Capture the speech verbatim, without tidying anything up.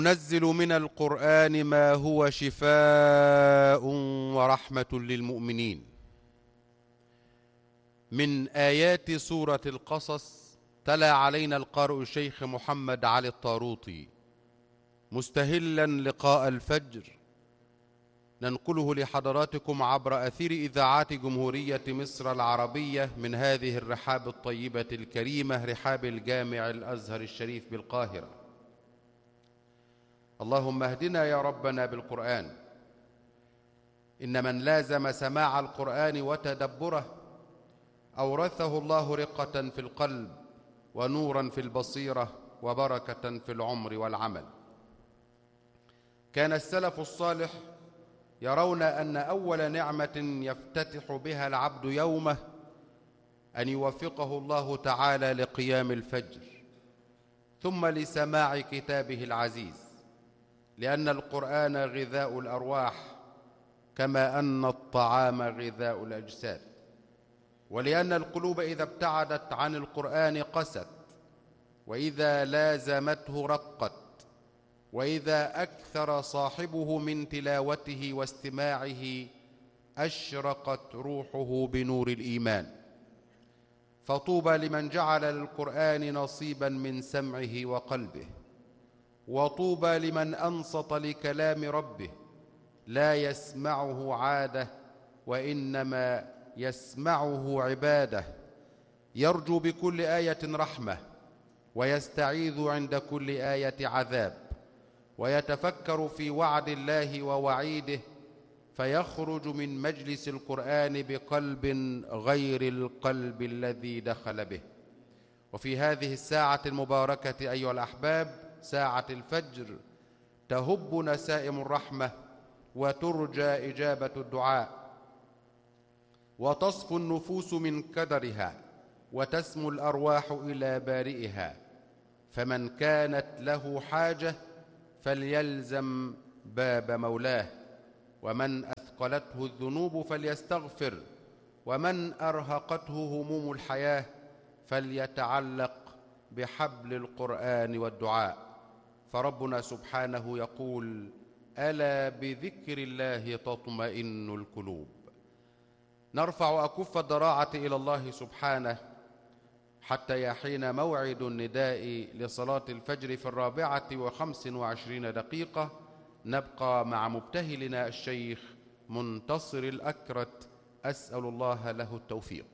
ننزل من القرآن ما هو شفاء ورحمة للمؤمنين. من آيات سورة القصص تلا علينا القارئ الشيخ محمد علي الطاروطي مستهلا لقاء الفجر، ننقله لحضراتكم عبر أثير إذاعات جمهورية مصر العربية من هذه الرحاب الطيبة الكريمة، رحاب الجامع الأزهر الشريف بالقاهرة. اللهم اهدنا يا ربنا بالقرآن. إن من لازم سماع القرآن وتدبره أورثه الله رقة في القلب ونورا في البصيرة وبركة في العمر والعمل. كان السلف الصالح يرون أن أول نعمة يفتتح بها العبد يومه أن يوفقه الله تعالى لقيام الفجر، ثم لسماع كتابه العزيز، لأن القرآن غذاء الأرواح كما أن الطعام غذاء الأجساد، ولأن القلوب إذا ابتعدت عن القرآن قست، وإذا لازمته رقت، وإذا أكثر صاحبه من تلاوته واستماعه أشرقت روحه بنور الإيمان. فطوبى لمن جعل للقرآن نصيبا من سمعه وقلبه، وطوبى لمن أنصت لكلام ربه لا يسمعه عادة وإنما يسمعه عبادة، يرجو بكل آية رحمة ويستعيذ عند كل آية عذاب، ويتفكر في وعد الله ووعيده، فيخرج من مجلس القرآن بقلب غير القلب الذي دخل به. وفي هذه الساعة المباركة أيها الأحباب، ساعة الفجر، تهب نسائم الرحمة وترجى إجابة الدعاء، وتصفو النفوس من كدرها وتسمو الأرواح إلى بارئها. فمن كانت له حاجة فليلزم باب مولاه، ومن أثقلته الذنوب فليستغفر، ومن أرهقته هموم الحياة فليتعلق بحبل القرآن والدعاء. فربنا سبحانه يقول: ألا بذكر الله تطمئن القلوب. نرفع أكف الضراعة إلى الله سبحانه حتى يحين موعد النداء لصلاة الفجر في الرابعة وخمس وعشرين دقيقة. نبقى مع مبتهلنا الشيخ منتصر الأكرت، أسأل الله له التوفيق.